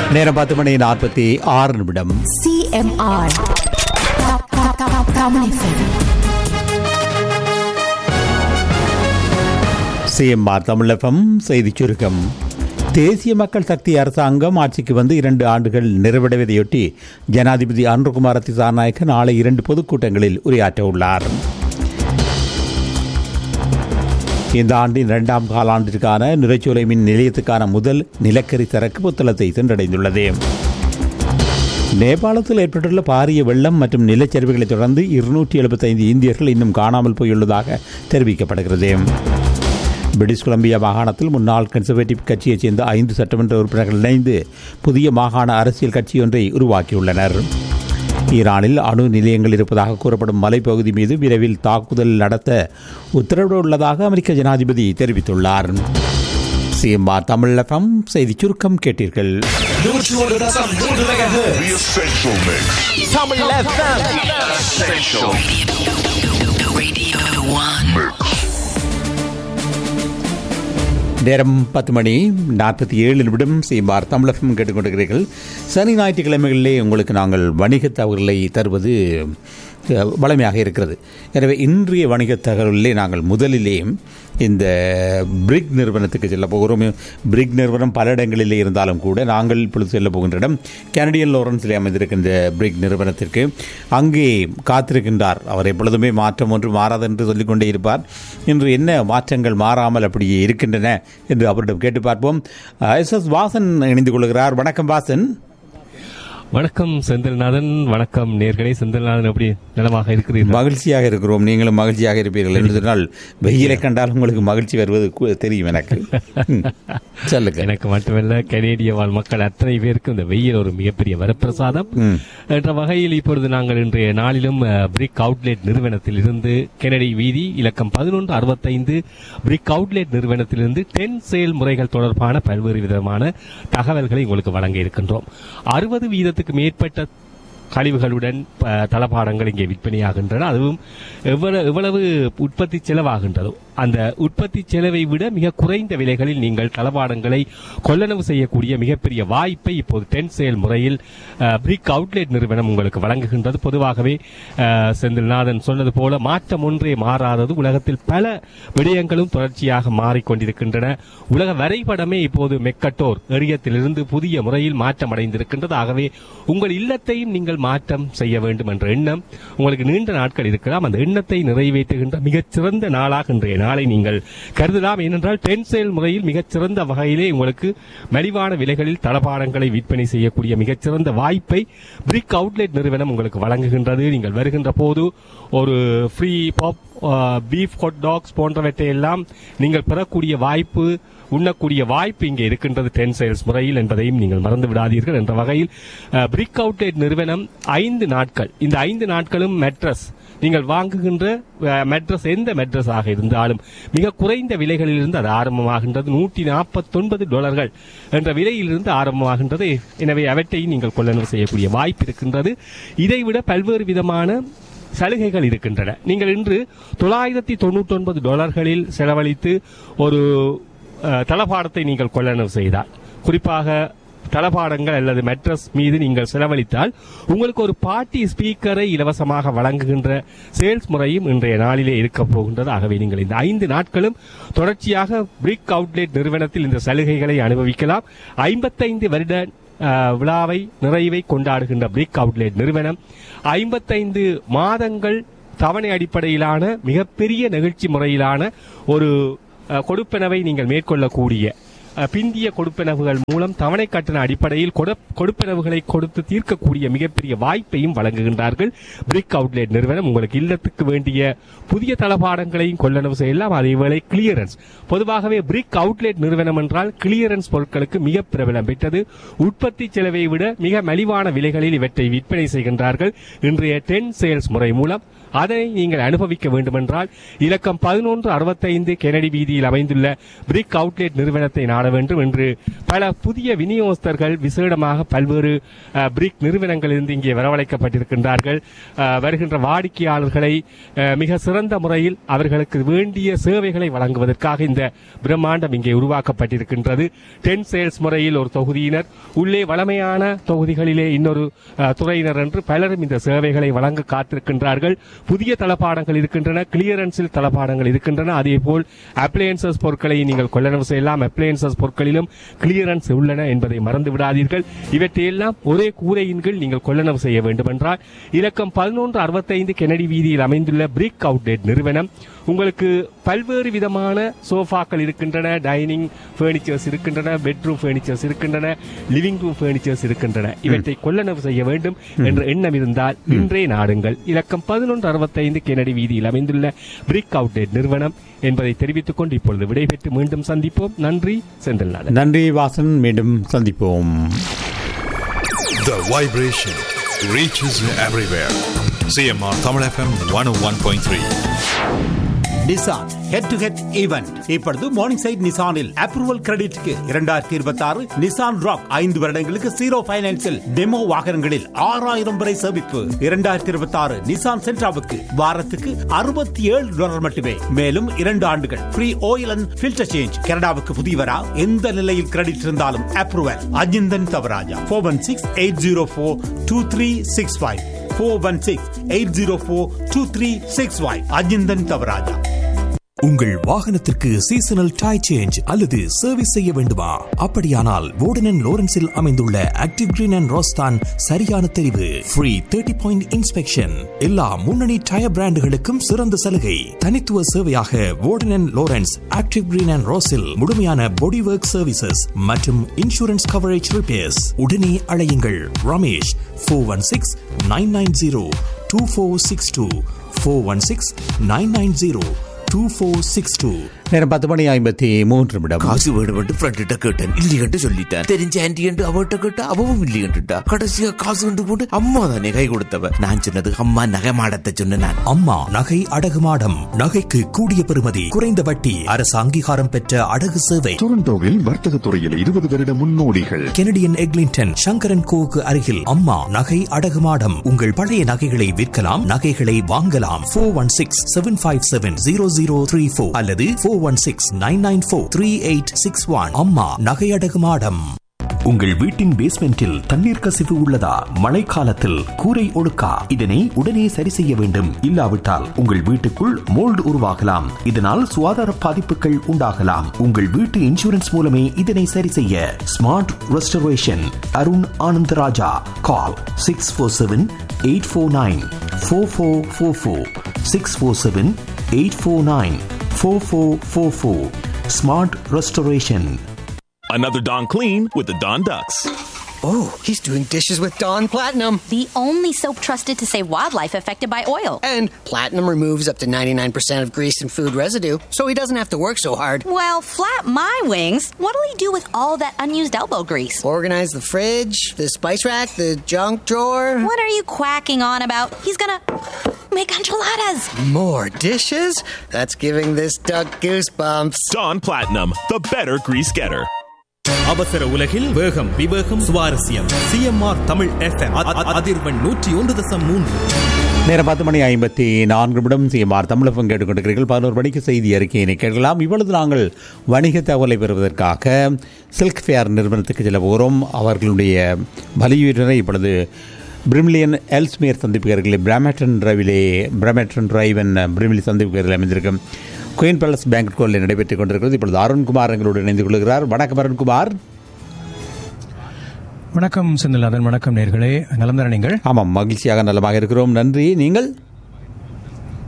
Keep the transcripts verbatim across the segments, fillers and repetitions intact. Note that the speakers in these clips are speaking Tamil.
நேரம் பத்து மணி நாற்பத்தி ஆறு நிமிடம். சிஎம்ஆர் சிஎம்ஆர் தமிழ் எஃப்எம் செய்திச் சுருக்கம். தேசிய மக்கள் சக்தி அரசாங்கம் ஆட்சிக்கு வந்து இரண்டு ஆண்டுகள் நிறைவடைவதையொட்டி ஜனாதிபதி அனுரகுமார திசாநாயக்க நாளை இரண்டு பொதுக்கூட்டங்களில் உரையாற்ற உள்ளார். இந்த ஆண்டின் இரண்டாம் காலாண்டிற்கான நுரைச்சோலை மின் நிலையத்துக்கான முதல் நிலக்கரி சரக்கு புத்தளத்தை சென்றடைந்துள்ளது. நேபாளத்தில் ஏற்பட்டுள்ள பாரிய வெள்ளம் மற்றும் நிலச்சரிவுகளை தொடர்ந்து இருநூற்றி எழுபத்தி ஐந்து இந்தியர்கள் இன்னும் காணாமல் போயுள்ளதாக தெரிவிக்கப்படுகிறது. பிரிட்டிஷ் கொலம்பியா மாகாணத்தில் முன்னாள் கன்சர்வேட்டிவ் கட்சியைச் சேர்ந்த ஐந்து சட்டமன்ற உறுப்பினர்கள் இணைந்து புதிய மாகாண அரசியல் கட்சியொன்றை உருவாக்கியுள்ளனர். ஈரானில் அணு நிலையங்கள் இருப்பதாக கூறப்படும் மலைப்பகுதி மீது விரைவில் தாக்குதல் நடத்த உத்தரவிடவுள்ளதாக அமெரிக்க ஜனாதிபதி தெரிவித்துள்ளார். சிஎம்ஆர் தமிழ் எஃப்எம் செய்திச் சுருக்கம் கேட்டீர்கள். நேரம் பத்து மணி நாற்பத்தி ஏழு நிமிடம். சிஎம்ஆர் தமிழ் எஃப்எம் கேட்டுக்கொண்டிருக்கிறீர்கள். சனி ஞாயிற்றுக்கிழமைகளிலே உங்களுக்கு நாங்கள் வணிகத் தகவல்களை தருவது வளமையாக இருக்கிறது. எனவே இன்றைய வணிகத் தகவலிலே நாங்கள் முதலிலே இந்த பிரிக் நிறுவனத்துக்கு செல்ல போகிறோம். பிரிக் நிறுவனம் பல இடங்களிலே இருந்தாலும் கூட நாங்கள் இப்பொழுது செல்ல போகின்ற இடம் கனடியன் லாரன்ஸிலே அமைந்திருக்கின்ற பிரிக் நிறுவனத்திற்கு. அங்கே காத்திருக்கின்றார். அவர் எப்பொழுதுமே மாற்றம் ஒன்று மாறாது என்று சொல்லிக்கொண்டே இருப்பார். இன்று என்ன மாற்றங்கள் மாறாமல் அப்படியே இருக்கின்றன என்று அவரிடம் கேட்டு பார்ப்போம். எஸ் எஸ் வாசன் இணைந்து கொள்கிறார். வணக்கம் வாசன். வணக்கம் செந்தில்நாதன். வணக்கம் நேர்களே. செந்தில்நாதன் எப்படி நலமாக இருக்கிறீர்கள்? மகிழ்ச்சியாக இருக்கிறோம். நீங்களும் மகிழ்ச்சியாக இருப்பீர்கள் என்று சொன்னால் வெயிலை கண்டால் உங்களுக்கு மகிழ்ச்சி வருவது தெரியும் எனக்கு. சொல்லுங்க. எனக்கு மட்டுமல்ல, கனேடிய வாழ் மக்கள் அத்தனை பேருக்கு இந்த வெயில் ஒரு மிகப்பெரிய வரப்பிரசாதம் என்ற வகையில் இப்பொழுது நாங்கள் இன்றைய நாளிலும் பிரிக் அவுட்லெட் நிறுவனத்தில் இருந்து கெனடி வீதி இலக்கம் பதினொன்று அறுபத்தைந்து பிரிக் அவுட்லெட் நிறுவனத்திலிருந்து டென் சேல் முறைகள் தொடர்பான பல்வேறு விதமான தகவல்களை உங்களுக்கு வழங்க இருக்கின்றோம். அறுபது வீதத்துக்கு மேற்பட்ட கழிவுகளுடன் தளபாடங்கள் இங்கே விற்பனையாகின்றன. அதுவும் எவ்வளவு எவ்வளவு உற்பத்தி செலவாகின்றதோ அந்த உற்பத்தி செலவை விட மிக குறைந்த விலைகளில் நீங்கள் தளபாடங்களை கொள்ளளவு செய்யக்கூடிய மிகப்பெரிய வாய்ப்பை இப்போது டென் சேல் முறையில் பிரிக் அவுட்லெட் நிறுவனம் உங்களுக்கு வழங்குகின்றது. பொதுவாகவே செந்தில்நாதன் சொன்னது போல மாற்றம் ஒன்றே மாறாதது. உலகத்தில் பல விடயங்களும் தொடர்ச்சியாக மாறிக்கொண்டிருக்கின்றன. உலக வரைபடமே இப்போது மெக்கட்டோர் எரியத்திலிருந்து புதிய முறையில் மாற்றம் அடைந்திருக்கின்றது. ஆகவே உங்கள் இல்லத்தையும் நீங்கள் மாற்றம் செய்ய வேண்டும் என்ற எண்ணம் உங்களுக்கு நீண்ட நாட்கள் இருக்கலாம். அந்த எண்ணத்தை நிறைவேற்றுகின்ற மிகச்சிறந்த நாளாக இன்றைய நாளை நீங்கள் கருதலாம். ஏனென்றால் டென் சேல் முறையில் மிகச்சிறந்த வகையிலே உங்களுக்கு மலிவான விலைகளில் தளபாடங்களை விற்பனை செய்யக்கூடிய மிகச்சிறந்த வாய்ப்பை பிரிக் அவுட்லெட் நிறுவனம் உங்களுக்கு வழங்குகின்றது. நீங்கள் வருகின்ற போது ஒரு free pop beef hot tax போன்றவற்றை எல்லாம் நீங்கள் பெறக்கூடிய வாய்ப்பு, உண்ணக்கூடிய வாய்ப்பு இங்கே இருக்கின்றது டென் சேல்ஸ் முறையில் என்பதையும் நீங்கள் மறந்து விடாதீர்கள். என்ற வகையில் பிரிக் அவுட்லெட் நிறுவனம் ஐந்து நாட்கள், இந்த ஐந்து நாட்களும் மெட்ரஸ் நீங்கள் வாங்குகின்ற மெட்ரஸ் எந்த மெட்ரஸ் ஆக இருந்தாலும் மிக குறைந்த விலைகளில் இருந்து அது ஆரம்பமாகின்றது. நூற்றி நாற்பத்தி ஒன்பது டாலர்கள் என்ற விலையிலிருந்து ஆரம்பமாகின்றது. எனவே அவற்றை நீங்கள் கொள்ளளவு செய்யக்கூடிய வாய்ப்பு இருக்கின்றது. இதைவிட பல்வேறு விதமான சலுகைகள் இருக்கின்றன. நீங்கள் இன்று தொள்ளாயிரத்தி தொண்ணூற்றி ஒன்பது டாலர்களில் செலவழித்து ஒரு தளபாடத்தை நீங்கள் கொள்ளளவு செய்தால், குறிப்பாக தளபாடங்கள் அல்லது மெட்ரஸ் மீது நீங்கள் செலவழித்தால் உங்களுக்கு ஒரு பார்ட்டி ஸ்பீக்கரை இலவசமாக வழங்குகின்ற சேல்ஸ் முறையும் இன்றைய நாளிலே இருக்க போகின்றது. ஆகவே நீங்கள் இந்த ஐந்து நாட்களும் தொடர்ச்சியாக பிரிக் அவுட்லெட் நிறுவனத்தில் இந்த சலுகைகளை அனுபவிக்கலாம். ஐம்பத்தைந்து வருட விழாவை நிறைவை கொண்டாடுகின்ற பிரிக் அவுட்லெட் நிறுவனம் ஐம்பத்தைந்து மாதங்கள் தவணை அடிப்படையிலான மிகப்பெரிய நிகழ்ச்சி முறையிலான ஒரு கொடுப்பனவை நீங்கள் மேற்கொள்ளக்கூடிய பிந்திய கொடுப்பனவுகள் மூலம் தவணை கட்டண அடிப்படையில் கொடுப்பனவுகளை கொடுத்து தீர்க்கக்கூடிய மிகப்பெரிய வாய்ப்பையும் வழங்குகின்றார்கள் பிரிக் அவுட்லெட் நிறுவனம். உங்களுக்கு இல்லத்துக்கு வேண்டிய புதிய தளபாடங்களையும் கொள்ளளவு செய்யலாம். அதேவேளை கிளியரன்ஸ், பொதுவாகவே பிரிக் அவுட்லெட் நிறுவனம் என்றால் கிளியரன்ஸ் பொருட்களுக்கு மிக பிரபலம் பெற்றது. உற்பத்தி செலவை விட மிக மலிவான விலைகளில் இவற்றை விற்பனை செய்கின்றார்கள். இன்றைய டென் சேல்ஸ் முறை மூலம் அதை நீங்கள் அனுபவிக்க வேண்டுமென்றால் இலக்கம் பதினொன்று அறுபத்தைந்து கெனடி வீதியில் அமைந்துள்ள பிரிக் அவுட்லெட் நிறுவனத்தை நாட வேண்டும் என்று பல புதிய விநியோகஸ்தர்கள் விசேடமாக பல்வேறு பிரிக் நிறுவனங்களிலிருந்து இங்கே வரவழைக்கப்பட்டிருக்கின்றார்கள். வருகின்ற வாடிக்கையாளர்களை மிக சிறந்த முறையில் அவர்களுக்கு வேண்டிய சேவைகளை வழங்குவதற்காக இந்த பிரம்மாண்டம் இங்கே உருவாக்கப்பட்டிருக்கின்றது. டென் சேல்ஸ் முறையில் ஒரு தொகுதியினர், உள்ளே வளமையான தொகுதிகளிலே இன்னொரு துறையினர் என்று பலரும் இந்த சேவைகளை வழங்க காத்திருக்கின்றார்கள். புதிய தளபாடங்கள் இருக்கின்றன, கிளியரன்ஸில் தளபாடங்கள் இருக்கின்றன. அதேபோல் அப்ளையன்சஸ் பொருட்களை நீங்கள் கொள்ளளவு செய்யலாம். அப்ளையன்சஸ் பொருட்களிலும் கிளியரன்ஸ் உள்ளன என்பதை மறந்து விடாதீர்கள். இவற்றையெல்லாம் ஒரே கூரையின் கீழ் நீங்கள் கொள்ளளவு செய்ய வேண்டும் என்றால் இலக்கம் பதினொன்று அறுபத்தைந்து கெனடி வீதியில் அமைந்துள்ள பிரிக் அவுட்லெட் நிறுவனம் உங்களுக்கு பல்வேறு விதமான சோஃபாக்கள் இருக்கின்றன, டைனிங் பர்னிச்சர்ஸ் இருக்கின்றன, பெட்ரூம் பர்னிச்சர்ஸ் இருக்கின்றன, லிவிங் ரூம் பர்னிச்சர்ஸ் இருக்கின்றன. இவற்றை கொள்ளளவு செய்ய வேண்டும் என்ற எண்ணம் இருந்தால் இன்றே நாடுங்கள். இலக்கம் பதினொன்று அறுபத்தைந்து கெனடி வீதியில் அமைந்துள்ள பிரிக் அவுட்லெட் நிறுவனம் என்பதை தெரிவித்துக் கொண்டு இப்பொழுது விடைபெற்று மீண்டும் சந்திப்போம். நன்றி செந்தில்நாதன். நன்றி வாசன். மீண்டும் சந்திப்போம். The vibration reaches everywhere. C M R Tamil F M one oh one point three. Nissan head to head event இப்பொழுது மார்னிங் சைட் நிசானில் அப்ரூவல் கிரெடிட்க்கு இரண்டாயிரத்தி இருபத்தி ஆறு நிசான் ராக் ஐந்து வருடங்களுக்கு ஜீரோ பைனான்சில் டெமோ வாகனங்களில் ஆறாயிரம் வரை சேமிப்பு. இரண்டாயிரத்தி இருபத்தி ஆறு நிசான் சென்ட்ராவுக்கு வாரத்துக்கு அறுபத்தி ஏழு டாலர் மட்டுமே. மேலும் இரண்டு ஆண்டுகள் free oil and filter change. கனடாவுக்கு புதியவரா எந்த நிலையில் கிரெடிட் இருந்தாலும் approval. Ajinthan Thavaraja four one six eight zero four two three six five four one six eight zero four two three six five. Ajinthan Thavaraja. உங்கள் வாகனத்திற்கு சீசனல் டயர் சேஞ்ச் அல்லது சர்வீஸ் செய்ய வேண்டுமா? அப்படியானால் வோர்டன் அண்ட் லோரன்ஸில் அமைந்துள்ள ஆக்டிவ் கிரீன் அண்ட் ரோஸ்தான் சரியான தெரிவு. ஃப்ரீ தேர்ட்டி பாயிண்ட் இன்ஸ்பெக்ஷன், எல்லா முன்னணி டயர் பிராண்டுகளுக்கும் சிறந்த சலுகை. தனித்துவ சேவையாக வோர்டன் and Lawrence active green and ரோஸில் முழுமையான பாடி ஒர்க் சர்வீசஸ் மற்றும் இன்சூரன்ஸ் கவரேஜ் ரிப்பேர்ஸ். உடனே அழையுங்கள் Ramesh four one six nine nine zero two four six two four one six nine nine zero two four six two. நேரம் பத்து மணி ஐம்பத்தி மூன்று நிமிடம். காசு வேணுமென்று ஃப்ரெண்ட்ட கேட்டேன், இல்லையென்று சொல்லிட்டேன். தெரிஞ்ச ஆன்டி என்று அவட்ட கேட்டா அவவும் இல்லையென்றுட்டா. கடைசியா காசு கொண்டு போட்டு அம்மா தானே கை கொடுத்தவ. நான் சொன்னது அம்மா நகை மாடத்தை சொன்னேன். அம்மா நகை அடகு மாடம். நகைக்கு கூடிய பெறுமதி, குறைந்த வட்டி, அரசு அங்கீகாரம் பெற்ற அடகு சேவை. டொரண்டோவில் வர்த்தக துறையில் இருபது வருட முன்னோடிகள். கெனடியன் எக்லிங்டன் சங்கரன் கோவுக்கு அருகில் அம்மா நகை அடகு மாடம். உங்கள் பழைய நகைகளை விற்கலாம், நகைகளை வாங்கலாம். Four one six seven five seven zero zero three four அல்லது four one six nine nine four three eight six one. அம்மா நகை அடகு மாடம். உங்கள் வீட்டின் பேஸ்மெண்டில் தண்ணீர் கசிவு உள்ளதா? மழைக்காலத்தில் கூரை ஒழுக்கா? இதனை உடனே சரி செய்ய வேண்டும். இல்லாவிட்டால் உங்கள் வீட்டுக்குள் மோல்டு உருவாகலாம். இதனால் சுகாதார பாதிப்புகள் உண்டாகலாம். உங்கள் வீட்டு இன்சூரன்ஸ் மூலமே இதனை சரி செய்ய. Smart restoration Arun Anandaraja. Call six four seven eight four nine four four four four six four seven eight four nine four four four four. Smart restoration. Another Dawn Clean with the Dawn Ducks. Oh, he's doing dishes with Dawn Platinum. The only soap trusted to save wildlife affected by oil. And Platinum removes up to ninety-nine percent of grease and food residue, so he doesn't have to work so hard. Well, flap my wings. What'll he do with all that unused elbow grease? Organize the fridge, the spice rack, the junk drawer. What are you quacking on about? He's gonna make enchiladas. More dishes? That's giving this duck goosebumps. Dawn Platinum, the better grease getter. அவசர உலகில் வேகம், விவேகம், சுவாரஸ்யம். சிஎம்ஆர் தமிழ் எஃப்எம் அதிர்வெண் நூற்றி ஒன்று தசம் மூன்று. நேரம் பத்து மணி ஐம்பத்தி நான்கு நிமிடம். சிஎம்ஆர் தமிழகம் கேட்டுக்கொண்டிருக்கிறீர்கள். பதினோரு மணிக்கு செய்தி அறிக்கையினை கேட்கலாம். இப்பொழுது நாங்கள் வணிக தகவலை பெறுவதற்காக சில்க் ஃபேர் நிறுவனத்துக்கு செல்ல போகிறோம். அவர்களுடைய வலியுறுத்தலை இப்பொழுது பிரிமிலியன் எல்ஸ்மேர் சந்திப்புகளில் பிராமட்டன் டிரைவிலே பிராமட்டன் டிரைவ் என் பிரிமிலி சந்திப்புகளில் அமைந்திருக்கும் குயின் பேலஸ் பேங்க் கோலில் நடைபெற்றுக் கொண்டிருக்கிறது. இப்பொழுது அருண்குமார் எங்களோடு இணைந்து கொள்கிறார். வணக்கம் அருண்குமார். வணக்கம் செந்தில்நாதன். வணக்கம் நேர்களே, நலம் தானே நீங்கள்? ஆமாம், மகிழ்ச்சியாக நலமாக இருக்கிறோம். நன்றி. நீங்கள்?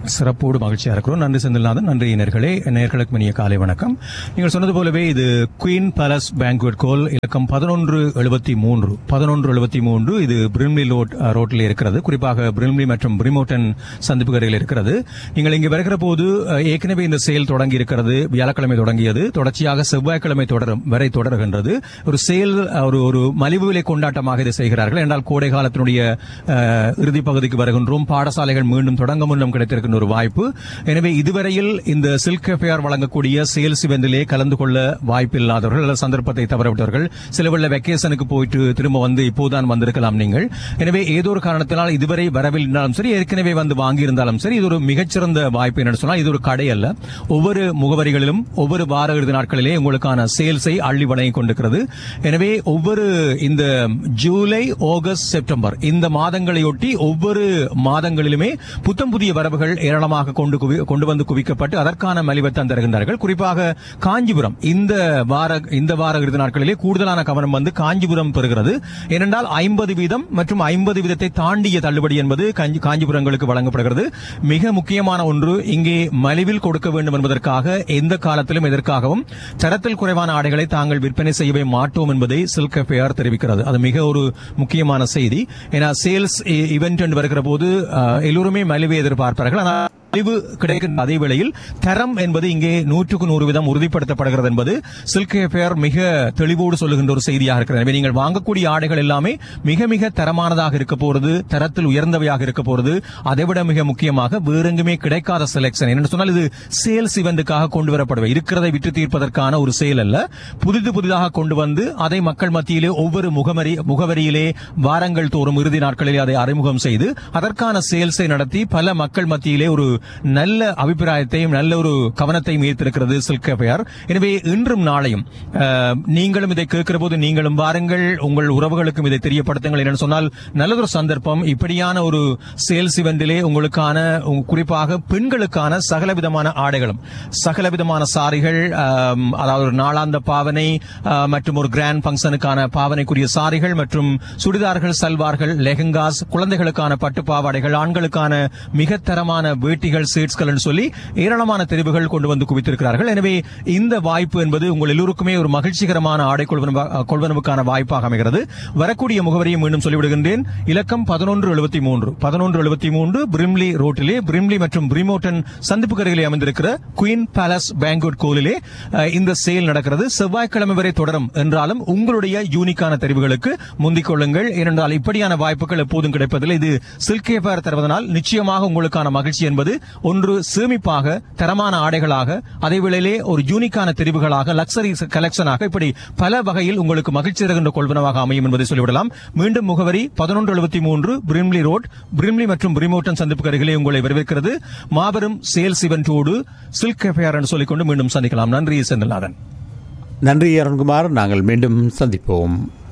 சிறப்போடு மகிழ்ச்சியா இருக்கிறோம். நன்றி செந்தில்நாதன். நன்றி நேர்களே. நேர்களுக்கு மணிய காலை வணக்கம். நீங்கள் சொன்னது போலவே இது குயின் பேலஸ் பேங்க்வெட் ஹால், இலக்கம் பதினொன்று எழுபத்தி மூன்று பதினொன்று எழுபத்தி மூன்று இது பிரிம்லி ரோட் ரோட்டில் இருக்கிறது. குறிப்பாக பிரிம்லி மற்றும் பிரிமோட்டன் சந்திப்புகளில் இருக்கிறது. நீங்கள் இங்கு வருகிற போது ஏற்கனவே இந்த செயல் தொடங்கி இருக்கிறது. வியாழக்கிழமை தொடங்கியது, தொடர்ச்சியாக செவ்வாய்க்கிழமை தொடரும் வரை தொடர்கின்றது. ஒரு செயல் ஒரு ஒரு மலிவு விலை கொண்டாட்டமாக இதை செய்கிறார்கள். என்றால் கோடை காலத்தினுடைய இறுதி பகுதிக்கு வருகின்றோம். பாடசாலைகள் மீண்டும் தொடங்க முன்னம் கிடைத்திருக்கின்ற ஒரு வாய்ப்பு. எனவே இதுவரையில் இந்த சில்க் அஃபேர் வழங்கக்கூடிய சேல்ஸ் இவெண்டிலே கலந்து கொள்ள வாய்ப்பு இல்லாதவர்கள் அல்லது சந்தர்ப்பத்தை தவறவிட்டவர்கள், சில வெள்ள வெக்கேஷனுக்கு போயிட்டு திரும்ப வந்து இப்போதான் வந்திருக்கலாம் நீங்கள். எனவே ஏதோ ஒரு காரணத்தினால் இதுவரை வரவில்லைனாலும் சரி, ஏற்கனவே வந்து வாங்கியிருந்தாலும் சரி, இது ஒரு மிகச்சிறந்த வாய்ப்பு என்று சொன்னால் இது ஒரு கடை அல்ல. ஒவ்வொரு முகவரிகளிலும் ஒவ்வொரு வார இறுதி நாட்களிலே உங்களுக்கான சேல்ஸை அள்ளி வழங்கிக் கொண்டிருக்கிறது. எனவே ஒவ்வொரு இந்த ஜூலை, ஆகஸ்ட், செப்டம்பர் இந்த மாதங்களையொட்டி ஒவ்வொரு மாதங்களிலுமே புத்தம் புதிய வரவுகள் ஏராளமாக கொண்டு கொண்டு வந்து குவிக்கப்பட்டு அதற்கான மலிவை தருகின்றார்கள். குறிப்பாக காஞ்சிபுரம் இந்த வார இந்த வார இறுதி நாட்களிலே கூடுதலான கவனம் வந்து காஞ்சிபுரம் பெறுகிறது. ஏனென்றால் ஐம்பது வீதம் மற்றும் ஐம்பது வீதத்தை தாண்டிய தள்ளுபடி என்பது காஞ்சிபுரங்களுக்கு வழங்கப்படுகிறது. மிக முக்கியமான ஒன்று, இங்கே மலிவில் கொடுக்க வேண்டும் என்பதற்காக எந்த காலத்திலும் எதற்காகவும் தரத்தில் குறைவான ஆடைகளை தாங்கள் விற்பனை செய்யவே மாட்டோம் என்பதை சில்க் அஃபேர் தெரிவிக்கிறது. அது மிக ஒரு முக்கியமான செய்தி. ஏன்னா சேல்ஸ் இவெண்ட் என்று வருகிற போது எல்லோருமே மலிவை எதிர்பார்ப்பார்கள். ஆனால் மலிவு கிடைக்கின்ற அதே வேளையில் தரம் என்பது இங்கே நூற்றுக்கு நூறு வீதம் உறுதிப்படுத்தப்படுகிறது என்பது சில்க் அஃபேர் மிக தெளிவோடு சொல்லுகின்ற ஒரு செய்தியாக இருக்கிறது. எனவே நீங்கள் வாங்கக்கூடிய ஆடைகள் எல்லாமே மிக மிக தரமானதாக இருக்க போறது, தரத்தில் உயர்ந்தவையாக இருக்க போறது. அதைவிட மிக முக்கியமாக வேறெங்குமே கிடைக்காத செலக்ஷன். என்ன சொன்னால் இது சேல்ஸ் இவெண்டுக்காக கொண்டு வரப்படுவது, இருக்கிறதை விட்டு தீர்ப்பதற்கான ஒரு செயல் அல்ல. புதிது புதிதாக கொண்டு வந்து அதை மக்கள் மத்தியிலே ஒவ்வொரு முகவரி முகவரியிலே வாரங்கள் தோறும் இறுதி நாட்களிலே அதை அறிமுகம் செய்து அதற்கான சேல்ஸை நடத்தி பல மக்கள் மத்தியிலே ஒரு நல்ல அபிப்பிராயத்தையும் நல்ல ஒரு கவனத்தையும் ஈர்த்திருக்கிறது சில்க் அஃபேர். எனவே இன்றும் நாளையும் நீங்களும் இதை கேட்கிற போது நீங்களும் வாருங்கள், உங்கள் உறவுகளுக்கும் இதை தெரியப்படுத்துங்கள். என்னன்னு சொன்னால் நல்லதொரு சந்தர்ப்பம். இப்படியான ஒரு சேல்ஸ் இவெண்டிலே உங்களுக்கான குறிப்பாக பெண்களுக்கான சகலவிதமான ஆடைகளும் சகலவிதமான சாரிகள், அதாவது ஒரு நாளாந்த பாவனை மற்றும் ஒரு கிராண்ட் பங்கனுக்கான பாவனைக்குரிய சாரிகள் மற்றும் சுடிதார்கள், சல்வார்கள், லெஹங்காஸ், குழந்தைகளுக்கான பட்டு பாவாடைகள், ஆண்களுக்கான மிக தரமான வேட்டிகள், சீட்ஸ்கள் என்று சொல்லி ஏராளமான தெரிவுகள் கொண்டு வந்து குவித்திருக்கிறார்கள். எனவே இந்த வாய்ப்பு என்பது உங்கள் எல்லோருக்குமே ஒரு மகிழ்ச்சிகரமான ஆடை கொள்வனவுக்கான வாய்ப்பாக அமைகிறது. வரக்கூடிய முகவரியை மீண்டும் சொல்லிவிடுகின்றேன். இலக்கம் பதினொன்று எழுபத்தி மூன்று பதினொன்று எழுபத்தி மூன்று பிரிம்லி ரோட்டிலே, பிரிம்லி மற்றும் பிரிமோட்டன் சந்திப்பு அருகிலே அமைந்திருக்கிற குயின் பேலஸ் பேங்க்வெட் ஹாலிலே இந்த சேல் நடக்கிறது. செவ்வாய்க்கிழமை வரை தொடரும் என்றாலும் உங்களுடைய யூனிக்கான தெரிவுகளுக்கு முந்திக் கொள்ளுங்கள். ஏனென்றால் இப்படியான வாய்ப்புகள் எப்போதும் கிடைப்பதில்லை. இது சில்க் அஃபேர் தருவதனால் நிச்சயமாக உங்களுக்கான மகிழ்ச்சி என்பது ஒன்று சேமிப்பாக, தரமான ஆடைகளாக, அதே வேளையிலே ஒரு யூனிக்கான தெரிவுகளாக, லக்ஸரி கலெக்ஷனாக, இப்படி பல வகையில் உங்களுக்கு மகிழ்ச்சி தருகின்ற கொள்வனவாக அமையும் என்பதை சொல்லிவிடலாம். மீண்டும் முகவரி பதினொன்று எழுபத்தி மூன்று பிரிம்லி ரோட், பிரிம்லி மற்றும் பிரிமோட்டன் சந்திப்பு அருகிலே உங்களை வரவேற்கிறது. மாபெரும் சேல்ஸ் இவெண்டோடு சில்க் அஃபேர் என்று சொல்லிக்கொண்டு மீண்டும் சந்திக்கலாம். நன்றி செந்தில்நாதன். நன்றி அருண்குமார். நாங்கள் மீண்டும் சந்திப்போம்.